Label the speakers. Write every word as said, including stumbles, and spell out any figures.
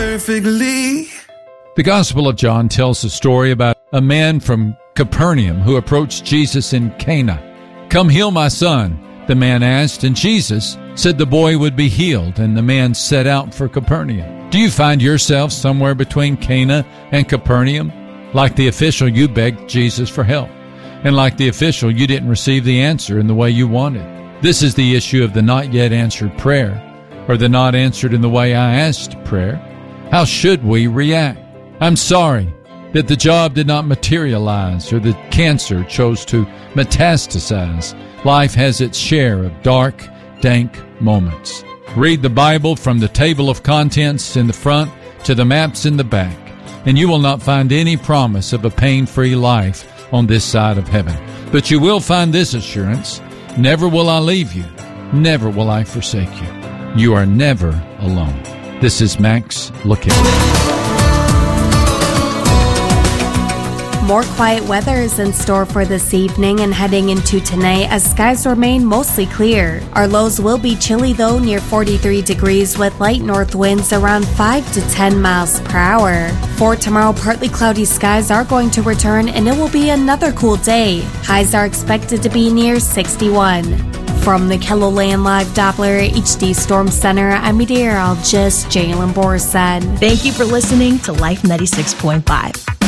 Speaker 1: perfectly.
Speaker 2: The Gospel of John tells a story about a man from Capernaum who approached Jesus in Cana. "Come heal my son," the man asked, and Jesus said the boy would be healed, and the man set out for Capernaum. Do you find yourself somewhere between Cana and Capernaum? Like the official, you begged Jesus for help. And like the official, you didn't receive the answer in the way you wanted. This is the issue of the not yet answered prayer, or the not answered in the way I asked prayer. How should we react? I'm sorry that the job did not materialize, or the cancer chose to metastasize. Life has its share of dark, dank moments. Read the Bible from the table of contents in the front to the maps in the back, and you will not find any promise of a pain-free life on this side of heaven. But you will find this assurance: never will I leave you, never will I forsake you. You are never alone. This is Max Lucado.
Speaker 3: More quiet weather is in store for this evening and heading into tonight as skies remain mostly clear. Our lows will be chilly though, near forty-three degrees with light north winds around five to ten miles per hour. For tomorrow, partly cloudy skies are going to return and it will be another cool day. Highs are expected to be near sixty-one. From the KELOLAND Live Doppler H D Storm Center, I'm meteorologist Jalen Borson.
Speaker 4: Thank you for listening to Life ninety-six point five.